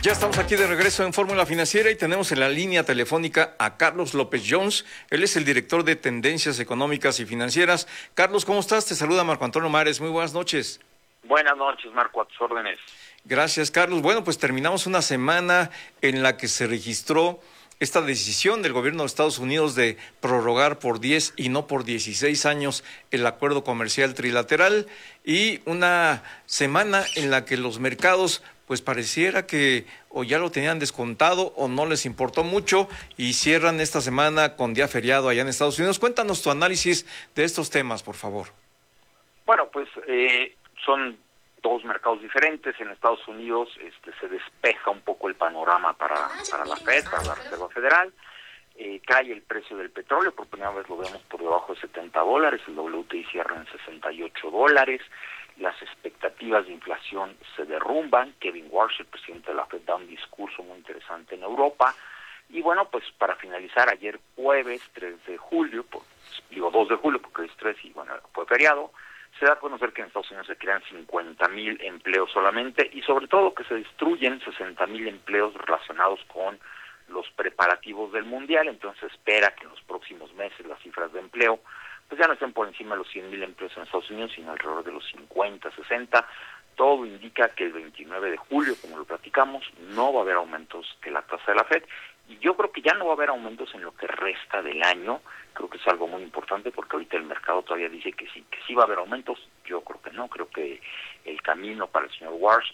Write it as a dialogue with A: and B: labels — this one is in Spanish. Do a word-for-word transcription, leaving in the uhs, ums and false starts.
A: Ya estamos aquí de regreso en Fórmula Financiera y tenemos en la línea telefónica a Carlos López Jones. Él es el director de Tendencias Económicas y Financieras. Carlos, ¿cómo estás? Te saluda Marco Antonio Mares. Muy buenas noches.
B: Buenas noches, Marco, a tus órdenes.
A: Gracias, Carlos. Bueno, pues terminamos una semana en la que se registró esta decisión del gobierno de Estados Unidos de prorrogar por diez y no por dieciséis años el acuerdo comercial trilateral, y una semana en la que los mercados pues pareciera que o ya lo tenían descontado o no les importó mucho y cierran esta semana con día feriado allá en Estados Unidos. Cuéntanos tu análisis de estos temas, por favor.
B: Bueno, pues eh, son dos mercados diferentes. En Estados Unidos este, se despeja un poco el panorama para, para la Fed, para la Reserva Federal. Eh, cae el precio del petróleo, por primera vez lo vemos por debajo de setenta dólares, el W T I cierra en sesenta y ocho dólares. Las expectativas de inflación se derrumban. Kevin Warsh, el presidente de la Fed, da un discurso muy interesante en Europa. Y bueno, pues para finalizar, ayer jueves tres de julio, pues, digo dos de julio porque es tres y bueno, fue feriado, se da a conocer que en Estados Unidos se crean cincuenta mil empleos solamente y sobre todo que se destruyen sesenta mil empleos relacionados con los preparativos del Mundial. Entonces se espera que en los próximos meses las cifras de empleo pues ya no estén por encima de los cien mil empleos en Estados Unidos, sino alrededor de los cincuenta, sesenta. Todo indica que el veintinueve de julio, como lo platicamos, no va a haber aumentos de la tasa de la Fed, y yo creo que ya no va a haber aumentos en lo que resta del año. Creo que es algo muy importante porque ahorita el mercado todavía dice que sí, que sí va a haber aumentos. Yo creo que no, creo que el camino para el señor Warsh